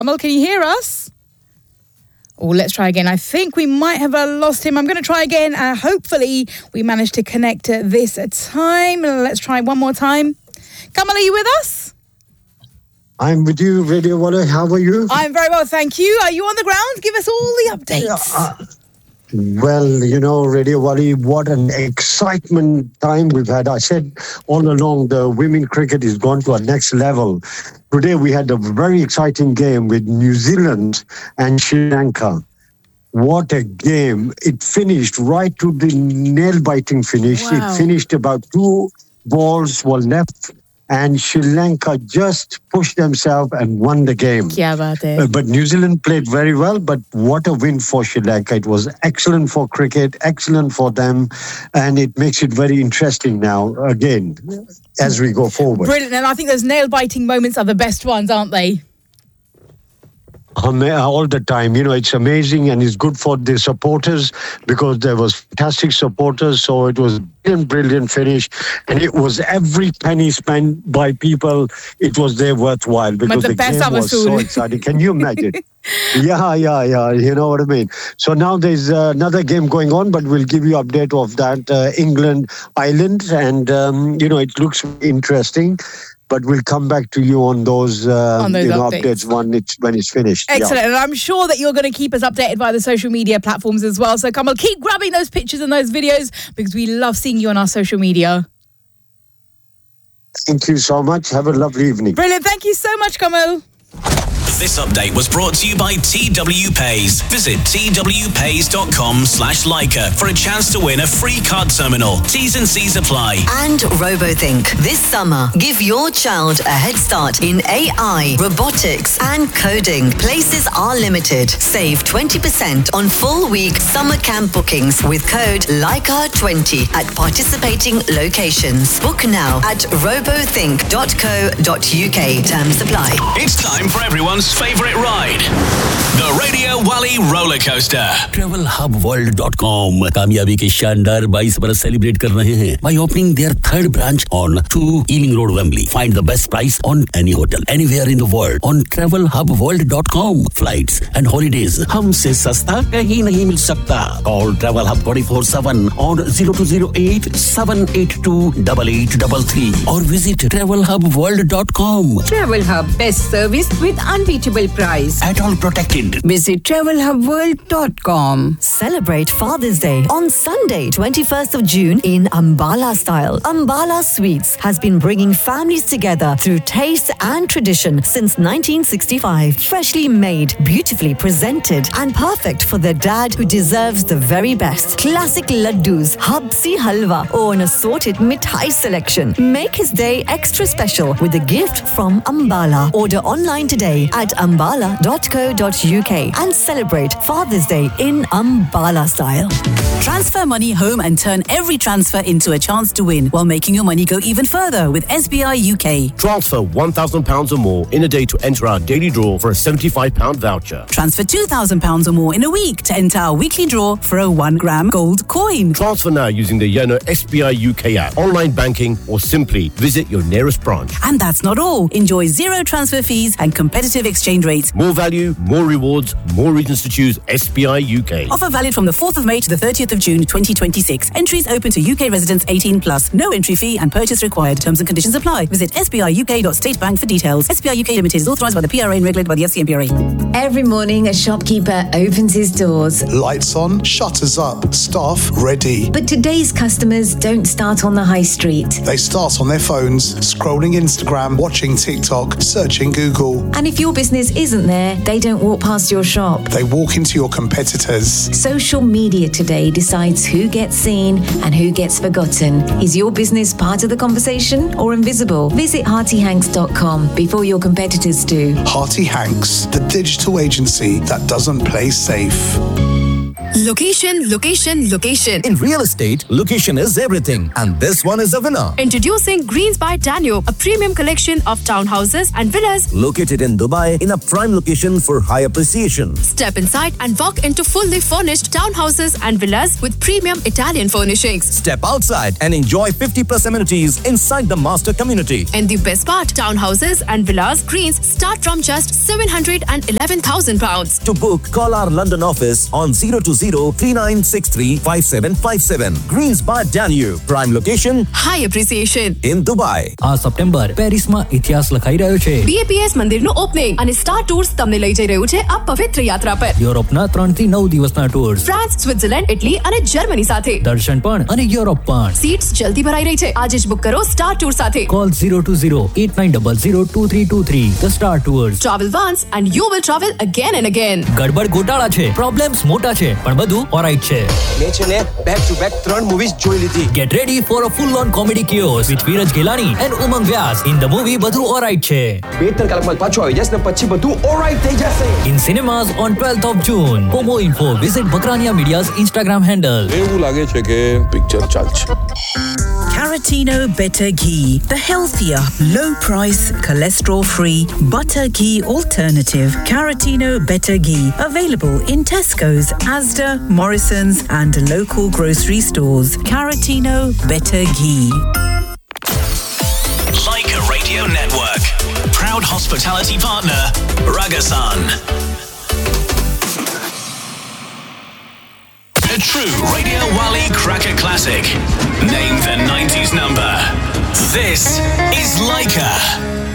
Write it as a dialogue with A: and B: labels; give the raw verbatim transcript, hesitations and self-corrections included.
A: Kamal, can you hear us? Oh, let's try again. I think we might have uh, lost him. I'm going to try again. Uh, hopefully, we managed to connect uh, this time. Let's try one more time. Kamal, are you with us?
B: I'm with you, Radio Wali. How are you?
A: I'm very well, thank you. Are you on the ground? Give us all the updates.
B: Yeah, uh, well, you know, Radio Wali, what an excitement time we've had. I said all along, the women cricket has gone to a next level. Today, we had a very exciting game with New Zealand and Sri Lanka. What a game. It finished right to the nail-biting finish.
A: Wow.
B: It finished about two balls were left, and Sri Lanka just pushed themselves and won the game.
A: Kya baat hai.
B: Uh, but New Zealand played very well, but what a win for Sri Lanka. It was excellent for cricket, excellent for them, and it makes it very interesting now, again, as we go forward.
A: Brilliant, and I think those nail-biting moments are the best ones, aren't they?
B: All the time, you know, it's amazing, and it's good for the supporters because there was fantastic supporters. So it was brilliant, brilliant finish, and it was every penny spent by people. It was there worthwhile because the game was so exciting. Can you imagine? yeah, yeah, yeah. You know what I mean. So now there's uh, another game going on, but we'll give you update of that uh, England Ireland, and um, you know, it looks interesting. But we'll come back to you on those, uh,
A: on those
B: you know,
A: updates.
B: updates when it's, when it's finished.
A: Excellent.
B: Yeah.
A: And I'm sure that you're going to keep us updated via the social media platforms as well. So, Kamal, keep grabbing those pictures and those videos because we love seeing you on our social media.
B: Thank you so much. Have a lovely evening.
A: Brilliant. Thank you so much, Kamal.
C: This update was brought to you by T W Pays. Visit twpays.com slash Leica for a chance to win a free card terminal. T's and C's apply.
D: And RoboThink. This summer, give your child a head start in A I, robotics and coding. Places are limited. Save twenty percent on full week summer camp bookings with code Leica twenty at participating locations. Book now at robothink dot co dot uk. Terms apply.
C: It's time for everyone's favorite ride. The Radio Wali roller coaster.
E: travel hub world dot com कामयाबी के शानदार बाईस बरस celebrate कर रहे हैं by opening their third branch on two Ealing Road, Wembley. Find the best price on any hotel anywhere in the world on travel hub world dot com. Flights and holidays हमसे सस्ता कहीं नहीं मिल सकता. Call Travel Hub twenty-four seven on zero two zero eight seven eight two eight eight three three or visit travel hub world dot com.
F: Travel Hub, best service with unbeatable price.
E: At all protected.
F: Visit travel hub world dot com.
D: Celebrate Father's Day on Sunday, twenty-first of June in Ambala style. Ambala Sweets has been bringing families together through taste and tradition since nineteen sixty-five. Freshly made, beautifully presented, and perfect for the dad who deserves the very best. Classic laddus, habsi halwa, or an assorted mithai selection. Make his day extra special with a gift from Ambala. Order online today at ambala dot co dot uk and celebrate Father's Day in Ambala style.
G: Transfer money home and turn every transfer into a chance to win while making your money go even further with S B I U K.
H: Transfer one thousand pounds or more in a day to enter our daily draw for a seventy-five pounds voucher.
G: Transfer two thousand pounds or more in a week to enter our weekly draw for a one gram gold coin.
H: Transfer now using the Yono S B I U K app, online banking, or simply visit your nearest branch.
G: And that's not all. Enjoy zero transfer fees and competitive exchange rates.
H: More value, more rewards, more reasons to choose S B I U K.
G: Offer valid from the fourth of May to the thirtieth of June twenty twenty-six. Entries open to U K residents eighteen plus. No entry fee and purchase required. Terms and conditions apply. Visit s b i u k dot state bank for details. S B I U K Limited is authorised by the P R A and regulated by the F C M P R A.
I: Every morning, a shopkeeper opens his doors.
J: Lights on, shutters up, staff ready.
I: But today's customers don't start on the high street.
J: They start on their phones, scrolling Instagram, watching TikTok, searching Google.
I: And if your business isn't there, they don't walk past your shop.
J: They walk into your competitors.
I: Social media today decides who gets seen and who gets forgotten. Is your business part of the conversation or invisible? Visit hearty hanks dot com before your competitors do.
J: Hearty Hanks, the digital agency that doesn't play safe.
K: Location, location, location.
L: In real estate, location is everything. And this one is a winner.
K: Introducing Greens by Danube, a premium collection of townhouses and villas
L: located in Dubai in a prime location for high appreciation.
K: Step inside and walk into fully furnished townhouses and villas with premium Italian furnishings.
L: Step outside and enjoy fifty plus amenities inside the master community.
K: And the best part, townhouses and villas Greens start from just seven hundred eleven thousand pounds.
L: To book, call our London office on zero two zero, three nine six three, five seven five seven. Greens by Danube, prime location,
K: high appreciation
L: in Dubai.
M: આ September પેરિસમાં ઇતિહાસ લખાઈ રહ્યો છે.
K: B A P S મંદિરનું opening અને star tours તમને લઈ જઈ રહ્યું છે આ પવિત્ર યાત્રા પર.
M: યુરોપના ત્રણ થી નવ દિવસના ટૂર્સ,
K: ફ્રાન્સ, સ્વિટ્ઝરલેન્ડ, ઇટલી અને જર્મની સાથે.
M: દર્શન પણ અને યુરોપ પણ.
K: સીટ્સ જલ્દી ભરાઈ રહી છે. આજે જ બુક કરો સ્ટાર ટૂર સાથે.
M: Call zero two zero, eight nine zero zero, two three two three. The Star Tours.
K: Travel once and you will travel again and again.
M: ગડબડ ગોટાળા છે, પ્રોબ્લેમ્સ મોટા છે, પણ બધું ઓલરાઈટ છે.
L: મેં છે ને બેક ટુ બેક ત્રણ મૂવીઝ જોઈ લીધી.
M: Get ready for a full on comedy chaos with Viraj Ghelani and Umang Vyas. In the movie બધું ઓલરાઈટ છે.
L: બે ત્રણ કલાકમાં પાછું આવી જશે ને પછી બધું ઓલરાઈટ થઈ જશે.
M: In cinemas on twelfth of June. For more info, visit Bakrania Media's Instagram handle.
N: એવું લાગે છે કે પિક્ચર ચાલશે.
O: Caratino Better Ghee, the healthier, low-price, cholesterol-free butter ghee alternative. Caratino Better Ghee, available in Tesco's, Asda, Morrison's and local grocery stores. Caratino Better Ghee.
C: Leica Radio Network. Proud hospitality partner, Ragasan. A true Radio Wally cracker classic. Name the nineties number. This is Leica.